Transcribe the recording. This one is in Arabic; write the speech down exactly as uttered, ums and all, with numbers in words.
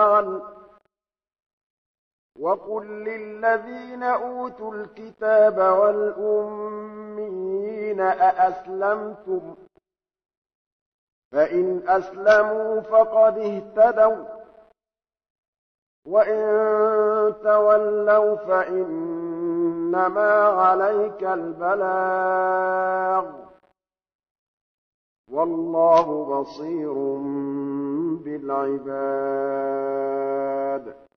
وقل للذين أوتوا الكتاب والأميين أأسلمتم فإن أسلموا فقد اهتدوا وإن تولوا فإنما عليك البلاغ والله بصير بالعباد